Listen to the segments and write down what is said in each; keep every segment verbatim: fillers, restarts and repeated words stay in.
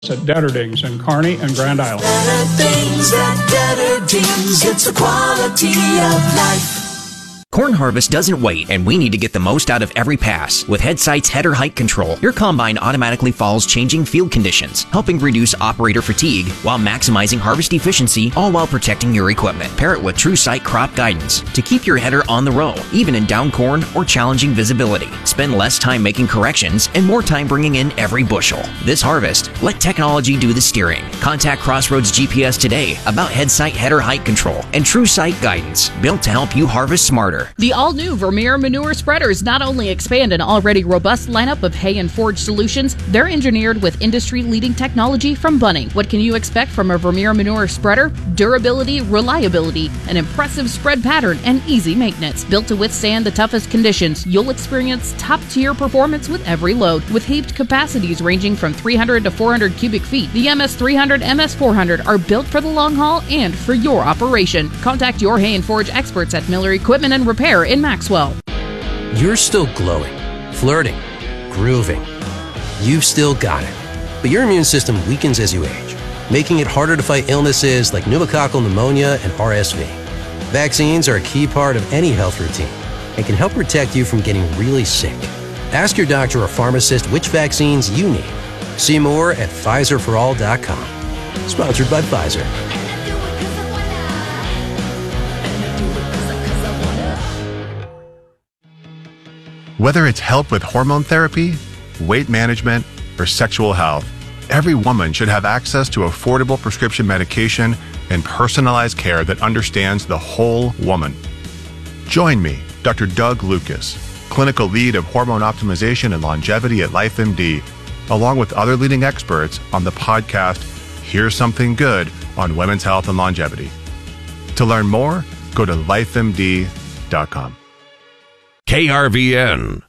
at Detterdings in Kearney and Grand Island. Better things at Detterdings. It's the quality of life. Corn harvest doesn't wait, and we need to get the most out of every pass. With Headsight's header height control, your combine automatically follows changing field conditions, helping reduce operator fatigue while maximizing harvest efficiency, all while protecting your equipment. Pair it with TrueSight crop guidance to keep your header on the row, even in down corn or challenging visibility. Spend less time making corrections and more time bringing in every bushel. This harvest, let technology do the steering. Contact Crossroads G P S today about Headsight header height control and TrueSight guidance, built to help you harvest smarter. The all-new Vermeer manure spreaders not only expand an already robust lineup of hay and forage solutions, they're engineered with industry-leading technology from Bunning. What can you expect from a Vermeer manure spreader? Durability, reliability, an impressive spread pattern, and easy maintenance. Built to withstand the toughest conditions, you'll experience top-tier performance with every load. With heaped capacities ranging from three hundred to four hundred cubic feet, the M S three hundred, M S four hundred are built for the long haul and for your operation. Contact your hay and forage experts at Miller Equipment and Repair in Maxwell. You're still glowing, flirting, grooving. You've still got it. But your immune system weakens as you age, making it harder to fight illnesses like pneumococcal pneumonia and R S V. Vaccines are a key part of any health routine and can help protect you from getting really sick. Ask your doctor or pharmacist which vaccines you need. See more at Pfizer for all dot com. Sponsored by Pfizer. Whether it's help with hormone therapy, weight management, or sexual health, every woman should have access to affordable prescription medication and personalized care that understands the whole woman. Join me, Doctor Doug Lucas, clinical lead of hormone optimization and longevity at LifeMD, along with other leading experts on the podcast Here's Something Good on Women's Health and Longevity. To learn more, go to life M D dot com. K R V N.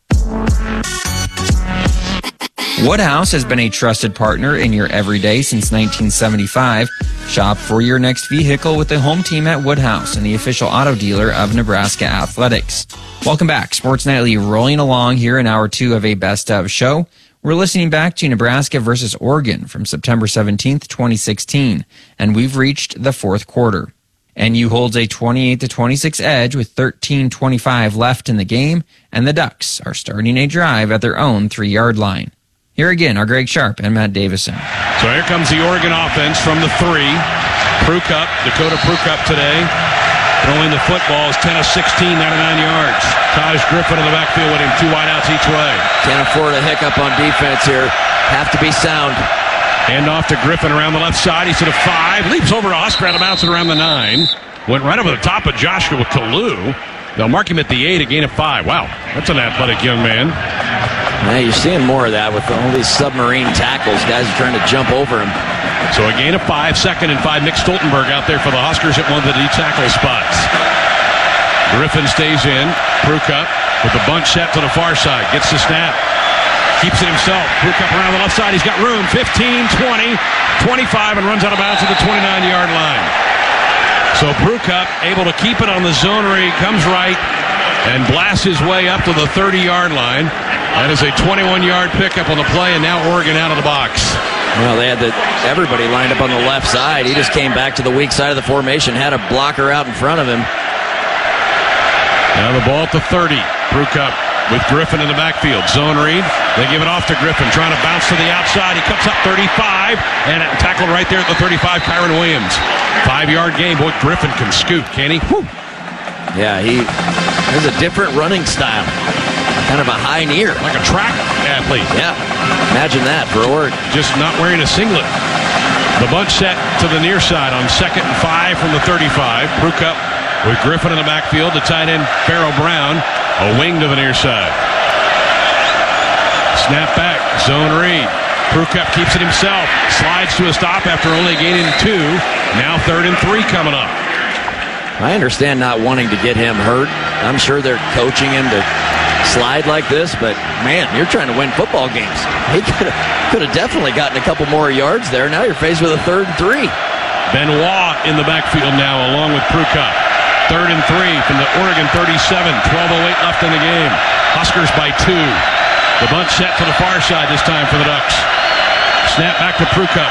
Woodhouse has been a trusted partner in your everyday since nineteen seventy-five. Shop for your next vehicle with the home team at Woodhouse and the official auto dealer of Nebraska Athletics. Welcome back. Sports Nightly rolling along here in hour two of a best of show. We're listening back to Nebraska versus Oregon from September seventeenth, twenty sixteen, and we've reached the fourth quarter. N U holds a twenty-eight to twenty-six edge with thirteen twenty-five left in the game, and the Ducks are starting a drive at their own three-yard line. Here again are Greg Sharp and Matt Davison. So here comes the Oregon offense from the three. Prukup, Dakota Prukup today, throwing the football is ten of sixteen, ninety-nine yards. Taj Griffin in the backfield with him, two wideouts each way. Can't afford a hiccup on defense here. Have to be sound. Hand off to Griffin around the left side. He's to the five. Leaps over to Ostrander, bouncing around the nine. Went right over the top of Joshua Kalu. They'll mark him at the eight, a gain of five. Wow, that's an athletic young man. Yeah, you're seeing more of that with all these submarine tackles. Guys are trying to jump over him. So a gain of five, second and five. Nick Stoltenberg out there for the Huskers at one of the D tackle spots. Griffin stays in. Prukup with the bunch set to the far side. Gets the snap. Keeps it himself. Prukup around the left side. He's got room. fifteen, twenty, twenty-five, and runs out of bounds at the twenty-nine-yard line. So Prukup able to keep it on the zone read. Comes right and blasts his way up to the thirty-yard line. That is a twenty-one-yard pickup on the play, and now Oregon out of the box. Well, they had the, everybody lined up on the left side. He just came back to the weak side of the formation, had a blocker out in front of him. Now the ball at the thirty. Prukup with Griffin in the backfield. Zone read. They give it off to Griffin, trying to bounce to the outside. He cuts up thirty-five, and tackled right there at the thirty-five, Kyron Williams. Five-yard gain. Boy, Griffin can scoot, can he? Whew. Yeah, he has a different running style. Kind of a high near. Like a track athlete. Yeah, imagine that for Oregon. Just not wearing a singlet. The bunch set to the near side on second and five from the thirty-five. Prukup with Griffin in the backfield. The tight end, Farrell Brown, a wing to the near side. Snap back, zone read. Prukup keeps it himself. Slides to a stop after only gaining two. Now third and three coming up. I understand not wanting to get him hurt. I'm sure they're coaching him to slide like this, but man, you're trying to win football games. He could have could have definitely gotten a couple more yards there. Now you're faced with a third and three. Benoit in the backfield now along with Prukup. Third and three from the Oregon thirty-seven. twelve oh eight left in the game. Huskers by two. The bunch set to the far side this time for the Ducks. Snap back to Prukup.